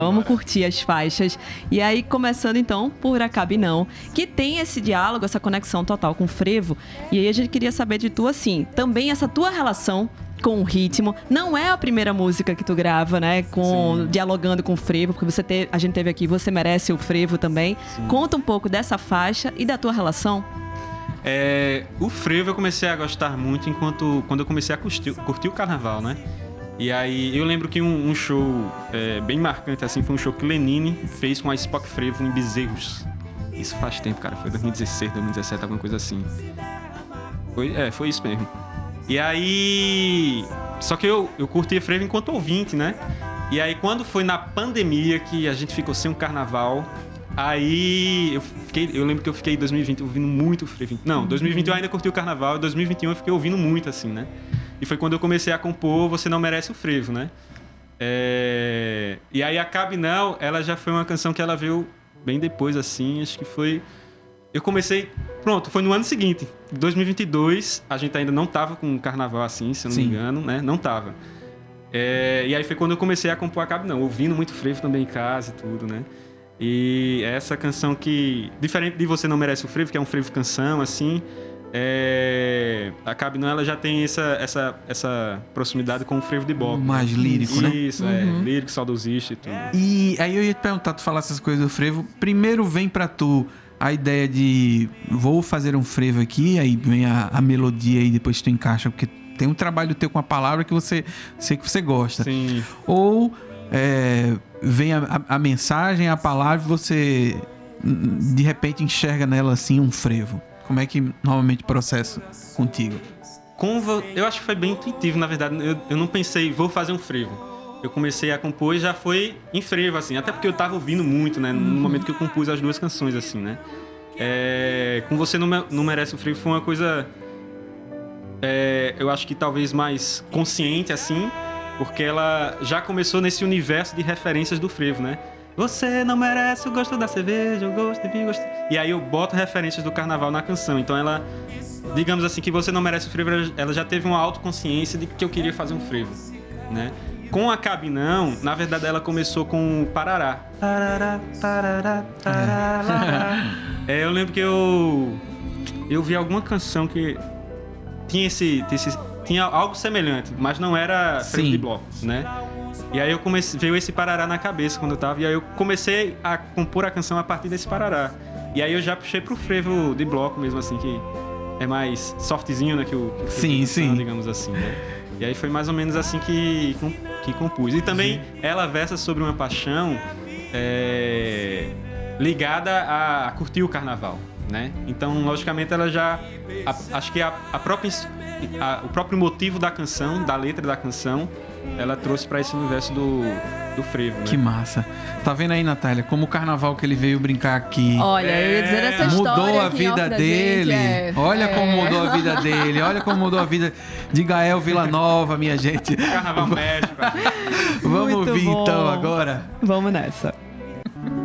Vamos curtir as faixas. E aí, começando então por Acabe Não, que tem esse diálogo, essa conexão total com o frevo. E aí a gente queria saber de tu, assim, também essa tua relação com o ritmo. Não é a primeira música que tu grava, né? Dialogando com o frevo, porque a gente teve aqui Você Merece o Frevo também. Sim. Conta um pouco dessa faixa e da tua relação. O frevo eu comecei a gostar muito quando eu comecei a curtir o carnaval, né? E aí eu lembro que um show bem marcante assim foi um show que Lenine fez com a Spock Frevo em Bezerros. Isso faz tempo, cara. Foi 2016, 2017, alguma coisa assim. Foi isso mesmo. E aí... Só que eu curtia frevo enquanto ouvinte, né? E aí quando foi na pandemia que a gente ficou sem um carnaval... Aí eu lembro que eu fiquei em 2020 ouvindo muito frevo. Não, 2020 eu ainda curti o carnaval, em 2021 eu fiquei ouvindo muito, assim, né? E foi quando eu comecei a compor Você Não Merece o Frevo, né? E aí Acabe Não, ela já foi uma canção que ela veio bem depois, assim, acho que foi... Eu comecei... Pronto, foi no ano seguinte, 2022, a gente ainda não tava com carnaval assim, se eu não me engano, né? Não tava. E aí foi quando eu comecei a compor Acabe Não, ouvindo muito frevo também em casa e tudo, né? E essa canção que... Diferente de Você Não Merece o Frevo, que é um frevo canção, assim... Acabe Não, ela já tem essa proximidade com o frevo de bloco. Mais lírico, né? Isso, lírico, saudosista e tudo. E aí eu ia te perguntar, tu falar essas coisas do frevo. Primeiro vem pra tu a ideia de... Vou fazer um frevo aqui, aí vem a melodia e depois tu encaixa, porque tem um trabalho teu com a palavra que sei que você gosta. Sim. Ou... vem a mensagem, a palavra, e você de repente enxerga nela assim um frevo. Como é que normalmente processa contigo? Eu acho que foi bem intuitivo, na verdade. Eu não pensei, vou fazer um frevo. Eu comecei a compor e já foi em frevo, assim. Até porque eu tava ouvindo muito, né? No momento que eu compus as duas canções, assim, né? Com Você Não Merece o Frevo foi uma coisa... eu acho que talvez mais consciente, assim... Porque ela já começou nesse universo de referências do frevo, né? Você não merece o gosto da cerveja, o gosto de vinho, gosto... E aí eu boto referências do carnaval na canção. Então ela, digamos assim, que Você Não Merece o Frevo, ela já teve uma autoconsciência de que eu queria fazer um frevo, né? Com Acabe Não, na verdade ela começou com Parará. Parará, parará, parará. Eu lembro que eu vi alguma canção que tinha algo semelhante, mas não era frevo de bloco, né? E aí veio esse Parará na cabeça quando eu tava, e aí eu comecei a compor a canção a partir desse Parará. E aí eu já puxei pro frevo de bloco mesmo, assim, que é mais softzinho, né? Que o sim, canção, digamos assim, né? E aí foi mais ou menos assim que compus. E também ela versa sobre uma paixão ligada a curtir o carnaval, né? Então, logicamente, ela já... acho que o próprio motivo da canção, da letra da canção, ela trouxe para esse universo do frevo, né? Que massa. Tá vendo aí, Natália, como o carnaval que ele veio brincar aqui... Olha, eu ia dizer essa história mudou a vida dele. Olha como mudou a vida dele. Olha como mudou a vida de Gael Villanova, minha gente. Carnaval México. Vamos muito ouvir bom. Então agora. Vamos nessa.